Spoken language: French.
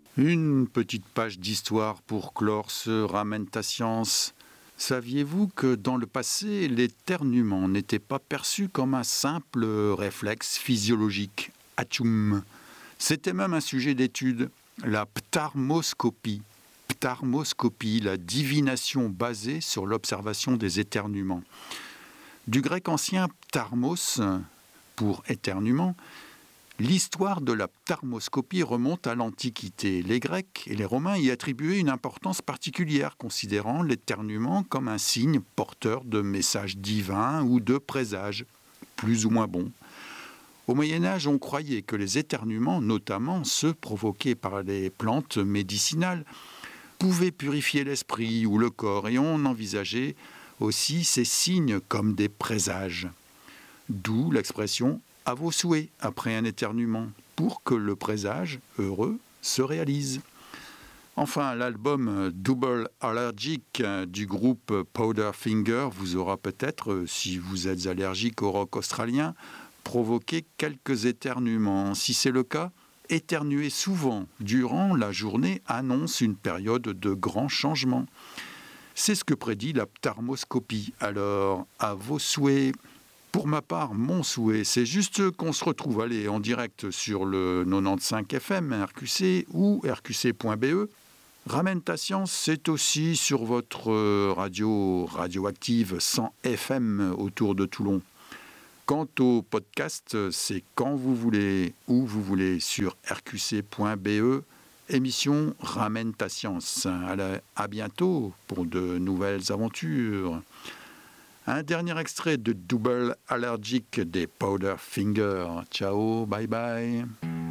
Une petite page d'histoire pour clore ce Ramène ta science. Saviez-vous que dans le passé, l'éternuement n'était pas perçu comme un simple réflexe physiologique? Atchoum. C'était même un sujet d'étude, la ptarmoscopie. Ptarmoscopie, la divination basée sur l'observation des éternuements. Du grec ancien ptarmos, pour éternuement, l'histoire de la ptarmoscopie remonte à l'Antiquité. Les Grecs et les Romains y attribuaient une importance particulière, considérant l'éternuement comme un signe porteur de messages divins ou de présages, plus ou moins bons. Au Moyen-Âge, on croyait que les éternuements, notamment ceux provoqués par les plantes médicinales, pouvaient purifier l'esprit ou le corps, et on envisageait aussi ces signes comme des présages. D'où l'expression « à vos souhaits » après un éternuement, pour que le présage heureux se réalise. Enfin, l'album Double Allergic du groupe Powderfinger vous aura peut-être, si vous êtes allergique au rock australien, provoqué quelques éternuements. Si c'est le cas, éternuer souvent durant la journée annonce une période de grands changements. C'est ce que prédit la ptarmoscopie. Alors, à vos souhaits. Pour ma part, mon souhait, c'est juste qu'on se retrouve en direct sur le 95 FM RQC ou rqc.be. Ramène ta science, c'est aussi sur votre radio radioactive 100 FM autour de Toulon. Quant au podcast, c'est quand vous voulez, où vous voulez, sur rqc.be. Émission Ramène ta science. Allez, à bientôt pour de nouvelles aventures. Un dernier extrait de Double Allergic des Powderfinger. Ciao, bye bye.